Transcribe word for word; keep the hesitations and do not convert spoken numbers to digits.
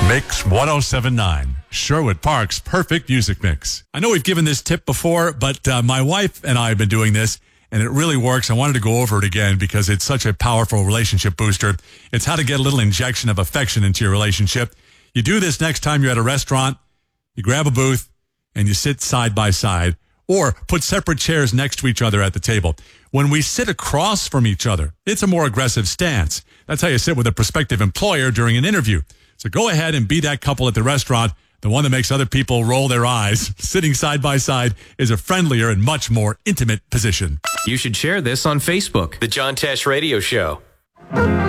Mix ten seventy-nine, Sherwood Park's perfect music mix. I know we've given this tip before, but uh, my wife and I have been doing this, and it really works. I wanted to go over it again because it's such a powerful relationship booster. It's how to get a little injection of affection into your relationship. You do this next time you're at a restaurant, you grab a booth, and you sit side by side, or put separate chairs next to each other at the table. When we sit across from each other, it's a more aggressive stance. That's how you sit with a prospective employer during an interview. So go ahead and be that couple at the restaurant, the one that makes other people roll their eyes. Sitting side by side is a friendlier and much more intimate position. You should share this on Facebook. The John Tesh Radio Show.